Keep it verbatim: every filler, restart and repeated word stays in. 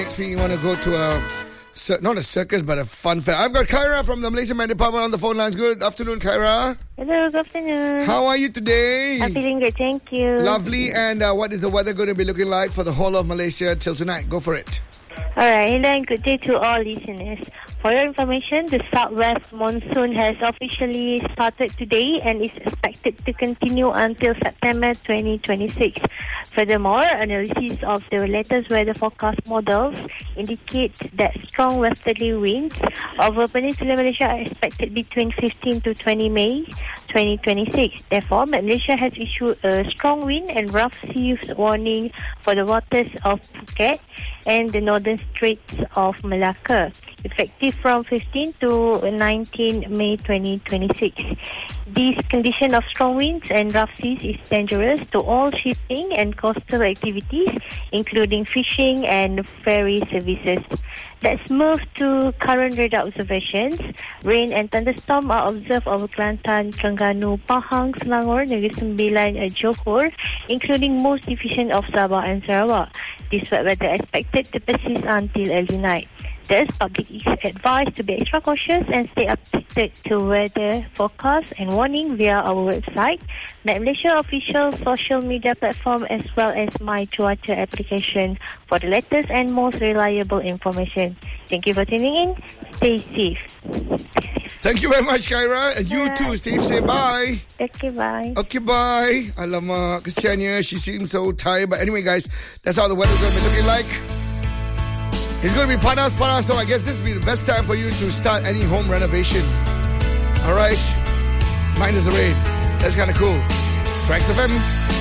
Next week, you want to go to a, not a circus, but a fun fair. I've got Kyra from the Malaysian Med Department on the phone lines. Good afternoon, Kyra. Hello, good afternoon. How are you today? I'm feeling good, thank you. Lovely. And uh, what is the weather going to be looking like for the whole of Malaysia till tonight? Go for it. Alright, hello and good day to all listeners. For your information, the southwest monsoon has officially started today and is expected to continue until September twenty twenty-six. Furthermore, analysis of the latest weather forecast models indicate that strong westerly winds over Peninsular Malaysia are expected between fifteenth to twentieth May twenty twenty-six. Therefore, Malaysia has issued a strong wind and rough seas warning for the waters of Phuket and the northern straits of Malacca, effective from fifteenth to nineteenth May twenty twenty-six. This condition of strong winds and rough seas is dangerous to all shipping and coastal activities, including fishing and ferry services. Let's move to current radar observations. Rain and thunderstorm are observed over Kelantan, Terengganu, Pahang, Selangor, Negeri Sembilan, and Johor, including most division of Sabah and Sarawak. This wet weather expected to persist until early night. Thus, public is advised to be extra cautious and stay updated to weather forecast and warning via our website, Met Malaysia official social media platform, as well as My Cuaca application for the latest and most reliable information. Thank you for tuning in. Stay safe. Thank you very much, Kyra. And you Bye. too, Steve. Say bye. Okay, bye. Okay, bye. Alamak, kesiannya. She seems so tired. But anyway, guys, that's how the weather's going to be looking like. It's going to be panas, panas, so I guess this will be the best time for you to start any home renovation. All right? Minus the rain. That's kind of cool. Tracks F M.